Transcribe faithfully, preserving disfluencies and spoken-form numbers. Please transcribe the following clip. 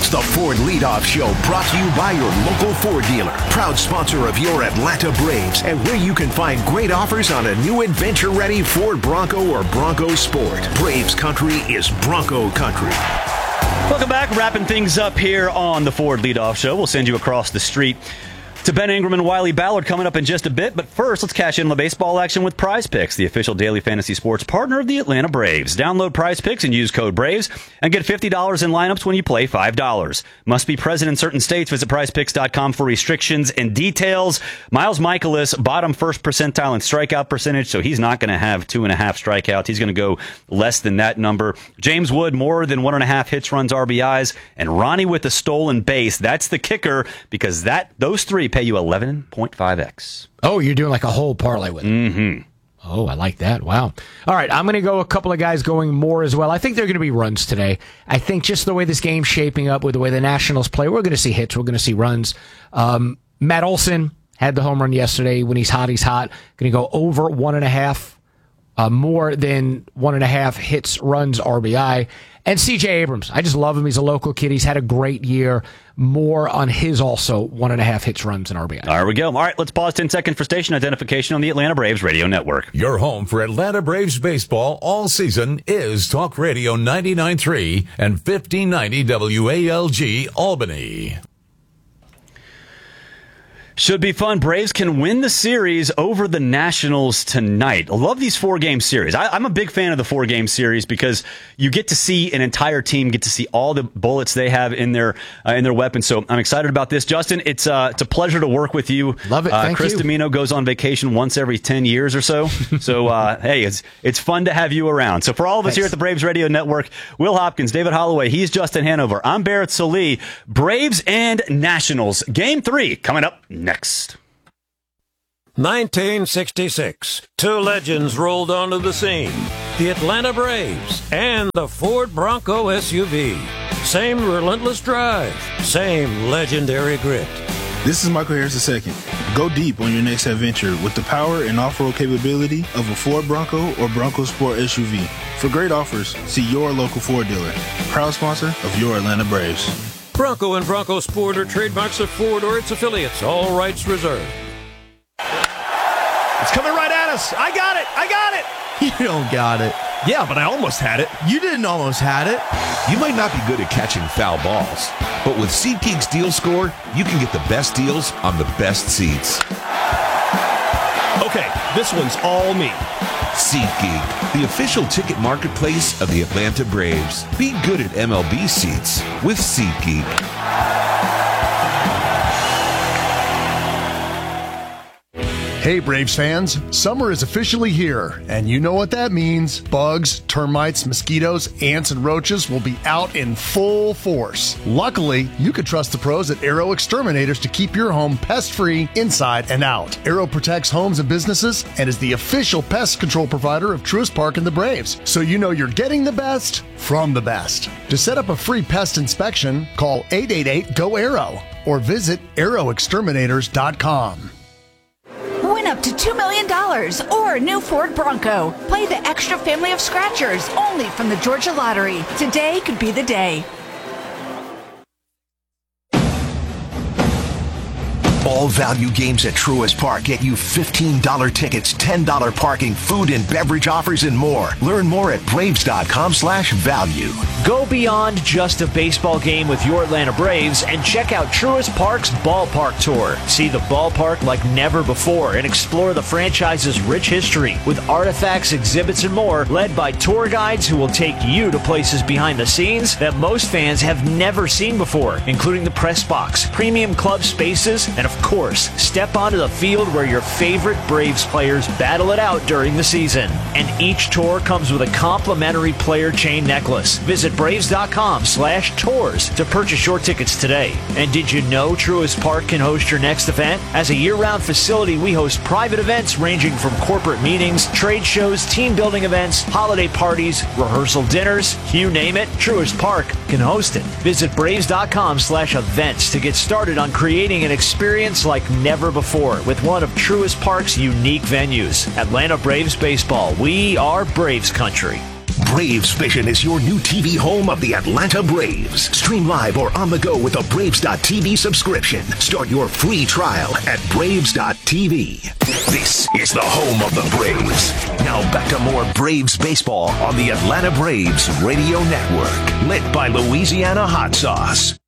It's the Ford Leadoff Show, brought to you by your local Ford dealer, proud sponsor of your Atlanta Braves, and where you can find great offers on a new adventure-ready Ford Bronco or Bronco Sport. Braves country is Bronco country. Welcome back. Wrapping things up here on the Ford Leadoff Show. We'll send you across the street to Ben Ingram and Wiley Ballard coming up in just a bit. But first, let's cash in on the baseball action with Prize Picks, the official daily fantasy sports partner of the Atlanta Braves. Download Prize Picks and use code BRAVES and get fifty dollars in lineups when you play five dollars. Must be present in certain states. Visit prize picks dot com for restrictions and details. Miles Michaelis, bottom first percentile in strikeout percentage, so he's not going to have two and a half strikeouts. He's going to go less than that number. James Wood, more than one and a half hits, runs, R B Is. And Ronnie with the stolen base. That's the kicker, because that those three pay you eleven point five x. Oh, you're doing like a whole parlay with it. Mm-hmm. Oh, I like that. Wow. All right, I'm going to go a couple of guys going more as well. I think there are going to be runs today. I think just the way this game's shaping up with the way the Nationals play, we're going to see hits. We're going to see runs. Um, Matt Olson had the home run yesterday. When he's hot, he's hot. Going to go over one and a half, uh, more than one and a half hits, runs, R B I. And C J Abrams, I just love him. He's a local kid. He's had a great year. More on his also one and a half hits, runs, and R B I. There we go. All right, let's pause ten seconds for station identification on the Atlanta Braves Radio Network. Your home for Atlanta Braves baseball all season is Talk Radio ninety-nine point three and fifteen ninety W A L G Albany. Should be fun. Braves can win the series over the Nationals tonight. I love these four-game series. I, I'm a big fan of the four-game series because you get to see an entire team, get to see all the bullets they have in their uh, in their weapons. So I'm excited about this. Justin, it's uh, it's a pleasure to work with you. Love it. Uh, Thank Chris you. Domino goes on vacation once every ten years or so. So, uh, hey, it's it's fun to have you around. So for all of us Thanks. here at the Braves Radio Network, Will Hopkins, David Holloway, he's Justin Hanover. I'm Barrett Salee. Braves and Nationals. Game three coming up next. nineteen sixty-six. Two legends rolled onto the scene. The Atlanta Braves and the Ford Bronco S U V. Same relentless drive. Same legendary grit. This is Michael Harris the second. Go deep on your next adventure with the power and off-road capability of a Ford Bronco or Bronco Sport S U V. For great offers, see your local Ford dealer. Proud sponsor of your Atlanta Braves. Bronco and Bronco Sport are trademarks of Ford or its affiliates. All rights reserved. It's coming right at us. I got it. I got it. You don't got it. Yeah, but I almost had it. You didn't almost had it. You might not be good at catching foul balls, but with SeatGeek's Deal Score, you can get the best deals on the best seats. Okay, this one's all me. SeatGeek, the official ticket marketplace of the Atlanta Braves. Be good at M L B seats with SeatGeek. Hey Braves fans, summer is officially here, and you know what that means. Bugs, termites, mosquitoes, ants, and roaches will be out in full force. Luckily, you can trust the pros at Aero Exterminators to keep your home pest-free inside and out. Aero protects homes and businesses and is the official pest control provider of Truist Park and the Braves, so you know you're getting the best from the best. To set up a free pest inspection, call eight eight eight, G O, A R O or visit aero exterminators dot com. Win up to two million dollars or a new Ford Bronco. Play the extra family of scratchers only from the Georgia Lottery. Today could be the day. All value games at Truist Park get you fifteen dollars tickets, ten dollars parking, food and beverage offers, and more. Learn more at braves dot com slash value. Go beyond just a baseball game with your Atlanta Braves and check out Truist Park's Ballpark Tour. See the ballpark like never before and explore the franchise's rich history with artifacts, exhibits, and more, led by tour guides who will take you to places behind the scenes that most fans have never seen before, including the press box, premium club spaces, and of course, step onto the field where your favorite Braves players battle it out during the season. And each tour comes with a complimentary player chain necklace. Visit braves dot com slash tours to purchase your tickets today. And did you know Truist Park can host your next event? As a year-round facility, we host private events ranging from corporate meetings, trade shows, team building events, holiday parties, rehearsal dinners, you name it, Truist Park can host it. Visit braves dot com slash events to get started on creating an experience like never before with one of Truist Park's unique venues. Atlanta Braves baseball. We are Braves country. Braves Vision is your new T V home of the Atlanta Braves. Stream live or on the go with a Braves dot T V subscription. Start your free trial at Braves dot T V. This is the home of the Braves. Now back to more Braves baseball on the Atlanta Braves Radio Network. Lit by Louisiana Hot Sauce.